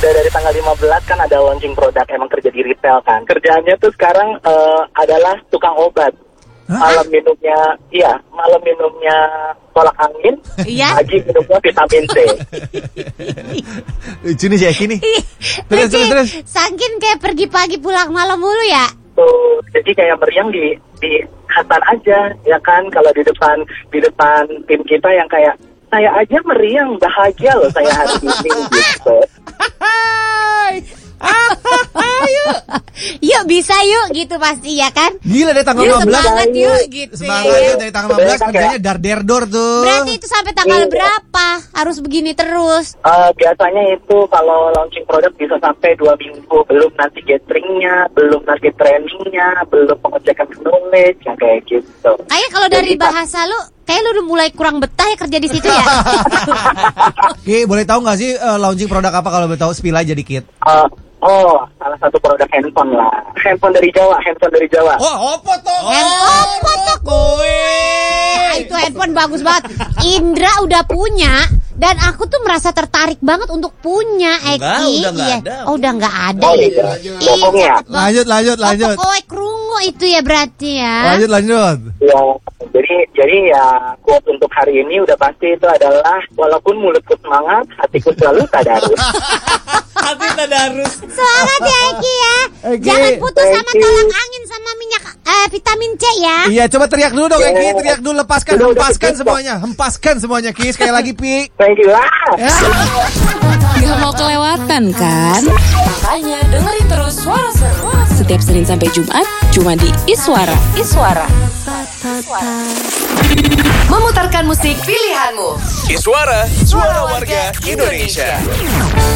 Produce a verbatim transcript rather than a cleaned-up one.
udah dari tanggal lima belas kan ada launching produk, emang kerja di retail kan. Kerjaannya tuh sekarang uh, adalah tukang obat. Hah? Malam minumnya, iya, malam minumnya tolak angin, iya? Pagi minumnya vitamin C. Lucu nih si Eki nih. Terus, terus, terus. Saking kayak pergi pagi pulang malam mulu ya? Tuh, jadi kayak meriang di di Hasan aja, ya kan? Kalau di depan di depan tim kita yang kayak saya aja meriang, bahagia loh saya hari ini gitu. Yuk, yuk bisa yuk gitu pasti ya kan? Gila deh tanggal lima belas. Semangat yuk gitu. Semangat ya. yuk dari tanggal lima belas kerjanya dar der dor tuh. Berarti itu sampai tanggal berapa? Harus begini terus? Uh, biasanya itu kalau launching produk bisa sampai dua minggu. Belum nanti gatheringnya, belum nanti trainingnya, belum pengecekan knowledge, yang kayak gitu. Kayak kalau dari bahasa lu, kayak lu udah mulai kurang betah ya kerja di situ ya? Ki, boleh tahu nggak sih uh, launching produk apa kalau boleh tahu spill aja dikit? Uh, Oh, salah satu produk handphone lah. Handphone dari Jawa, handphone dari Jawa. Oh, apa tuh? Handphone apa tuh kue? Nah, itu handphone bagus banget. Indra udah punya dan aku tuh merasa tertarik banget untuk punya, Eki. Enggak, udah nggak iya. ada. Oh, udah nggak ada. Oh, ya. iya. Iya, lanjut, lanjut, lanjut. Oh, krungu itu ya berarti ya. Lanjut, lanjut. Ya, jadi jadi ya quote untuk hari ini udah pasti itu adalah walaupun mulutku semangat, hatiku selalu tadarus. Hati tadarus. Semangat ya Eki ya. Eki. Jangan putus sama Eki. tolak angin sama minyak eh, vitamin C ya. Iya, coba teriak dulu dong Eki, teriak dulu, lepaskan, Udah, udah, hempaskan udah. semuanya, hempaskan semuanya Ki, sekali lagi Pi. Thank you lah. Gak mau kelewatan kan? Makanya dengerin terus Suara Seru setiap Senin sampai Jumat cuma di Iswara. Iswara. Memutarkan musik pilihanmu. Iswara, suara warga Indonesia.